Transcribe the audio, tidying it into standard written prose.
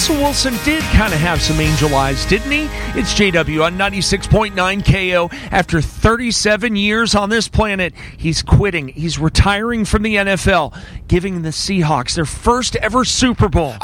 Russell Wilson did kind of have some angel eyes, didn't he? It's JW on 96.9 KO. After 37 years on this planet, he's quitting. He's retiring from the NFL, giving the Seahawks their first ever Super Bowl.